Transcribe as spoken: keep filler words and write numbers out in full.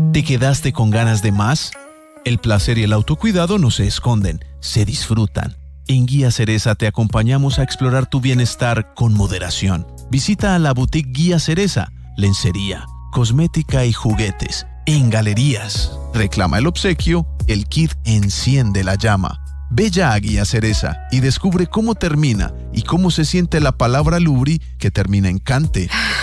¿Te quedaste con ganas de más? El placer y el autocuidado no se esconden, se disfrutan. En Guía Cereza te acompañamos a explorar tu bienestar con moderación. Visita a la boutique Guía Cereza, lencería, cosmética y juguetes. En galerías, reclama el obsequio, el kit enciende la llama. Ve ya a Guía Cereza y descubre cómo termina y cómo se siente la palabra lubri que termina en cante.